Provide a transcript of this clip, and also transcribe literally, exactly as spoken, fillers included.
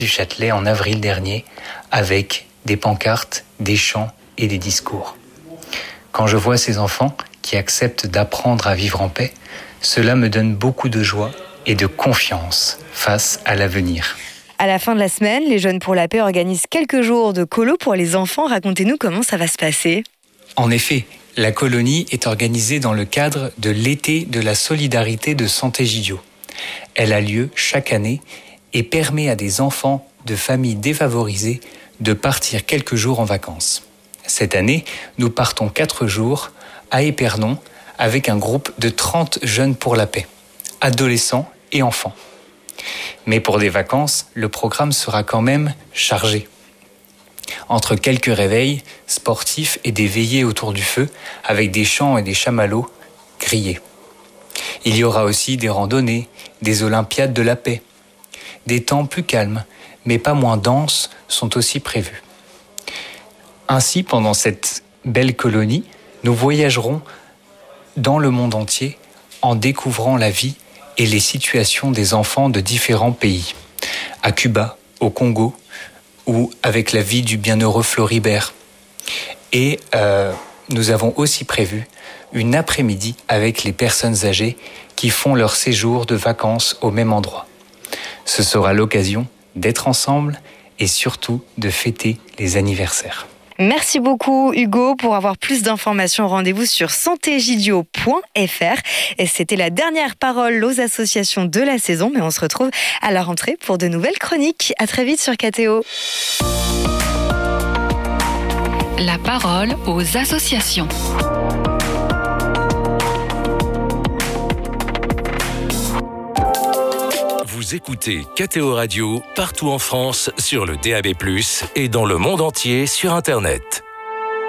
du Châtelet en avril dernier avec des pancartes, des chants et des discours. Quand je vois ces enfants qui acceptent d'apprendre à vivre en paix, cela me donne beaucoup de joie et de confiance face à l'avenir. À la fin de la semaine, les Jeunes pour la Paix organisent quelques jours de colo pour les enfants. Racontez-nous comment ça va se passer. En effet, la colonie est organisée dans le cadre de l'été de la solidarité de Santé-Gidio. Elle a lieu chaque année et permet à des enfants de familles défavorisées de partir quelques jours en vacances. Cette année, nous partons quatre jours à Épernon avec un groupe de trente Jeunes pour la Paix, adolescents et enfants. Mais pour des vacances, le programme sera quand même chargé. Entre quelques réveils sportifs et des veillées autour du feu, avec des chants et des chamallows grillés. Il y aura aussi des randonnées, des olympiades de la paix. Des temps plus calmes, mais pas moins denses, sont aussi prévus. Ainsi, pendant cette belle colonie, nous voyagerons dans le monde entier en découvrant la vie et les situations des enfants de différents pays. À Cuba, au Congo, ou avec la vie du bienheureux Floribert. Et euh, nous avons aussi prévu une après-midi avec les personnes âgées qui font leur séjour de vacances au même endroit. Ce sera l'occasion d'être ensemble et surtout de fêter les anniversaires. Merci beaucoup Hugo. Pour avoir plus d'informations, rendez-vous sur santégidio point f r. Et c'était la dernière parole aux associations de la saison, mais on se retrouve à la rentrée pour de nouvelles chroniques. À très vite sur K T O. La parole aux associations. Vous écoutez K T O Radio partout en France sur le D A B plus, et dans le monde entier sur Internet.